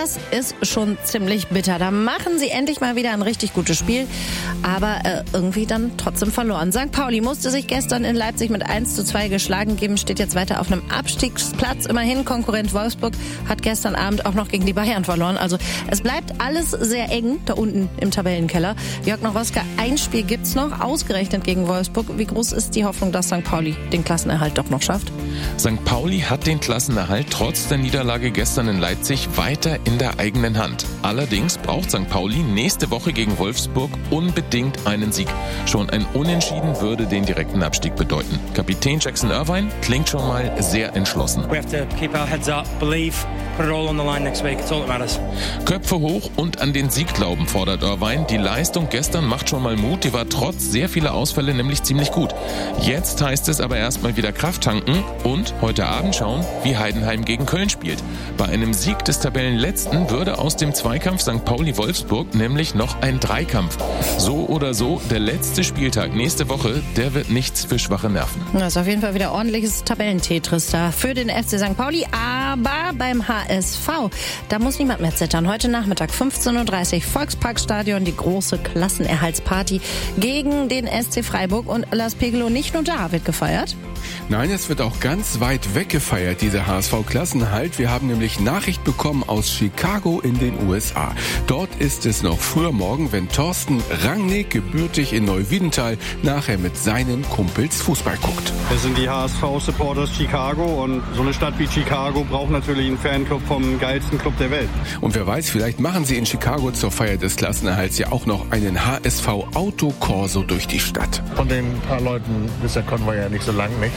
das ist schon ziemlich bitter. Da machen sie endlich mal wieder ein richtig gutes Spiel, aber irgendwie dann trotzdem verloren. St. Pauli musste sich gestern in Leipzig mit 1:2 geschlagen geben, steht jetzt weiter auf einem Abstiegsplatz. Immerhin Konkurrent Wolfsburg hat gestern Abend auch noch gegen die Bayern verloren. Also es bleibt alles sehr eng da unten im Tabellenkeller. Jörg Nowroska, ein Spiel gibt's noch, ausgerechnet gegen Wolfsburg. Wie groß ist die Hoffnung, dass St. Pauli den Klassenerhalt doch noch schafft? St. Pauli hat den Klassenerhalt trotz der Niederlage gestern in Leipzig weiter in der eigenen Hand. Allerdings braucht St. Pauli nächste Woche gegen Wolfsburg unbedingt einen Sieg. Schon ein Unentschieden würde den direkten Abstieg bedeuten. Kapitän Jackson Irvine klingt schon mal sehr entschlossen. We have to keep our heads up, believe, put it all on the line next week. It's all that matters. Köpfe hoch und an den Sieg glauben, fordert Irvine. Die Leistung gestern macht schon mal Mut. Die war trotz sehr vieler Ausfälle nämlich ziemlich gut. Jetzt heißt es aber erstmal wieder Kraft tanken und heute Abend schauen, wie Heidenheim gegen Köln spielt. Bei einem Sieg des Tabellenletzten würde aus dem Zweikampf St. Pauli-Wolfsburg nämlich noch ein Dreikampf. So oder so, der letzte Spieltag nächste Woche, der wird nichts für schwache Nerven. Das ist auf jeden Fall wieder ordentliches Tabellentetris da für den FC St. Pauli. Aber beim HSV, da muss niemand mehr zittern. Heute Nachmittag 15:30 Uhr Volksparkstadion, die große Klassenerhaltsparty gegen den SC Freiburg. Und Lars Pegelow, nicht nur da wird gefeiert. Nein, es wird auch ganz weit weg gefeiert, dieser HSV-Klassenerhalt. Wir haben nämlich Nachricht bekommen aus Chicago in den USA. Dort ist es noch früher morgen, wenn Thorsten Rangnick, gebürtig in Neuwiedental, nachher mit seinen Kumpels Fußball guckt. Wir sind die HSV-Supporters Chicago und so eine Stadt wie Chicago braucht natürlich einen Fanclub vom geilsten Club der Welt. Und wer weiß, vielleicht machen sie in Chicago zur Feier des Klassenerhalts ja auch noch einen HSV-Autokorso durch die Stadt. Von den paar Leuten ist der Konvoi ja nicht so lang, nicht?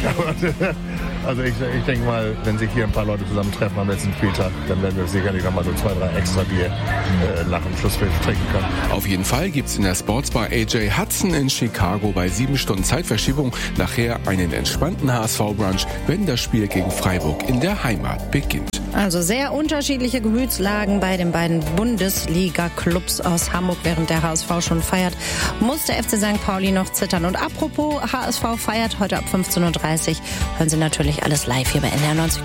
Also ich denke mal, wenn sich hier ein paar Leute zusammentreffen am letzten Spieltag, dann werden wir sicherlich noch mal so 2, 3 extra Bier nach dem Schlussspiel trinken können. Auf jeden Fall gibt's in der Sportsbar AJ Hudson in Chicago bei 7 Stunden Zeitverschiebung nachher einen entspannten HSV-Brunch, wenn das Spiel gegen Freiburg in der Heimat beginnt. Also sehr unterschiedliche Gemütslagen bei den beiden Bundesliga-Clubs aus Hamburg. Während der HSV schon feiert, muss der FC St. Pauli noch zittern. Und apropos HSV feiert heute ab 15:30 Uhr, hören Sie natürlich alles live hier bei NDR 90.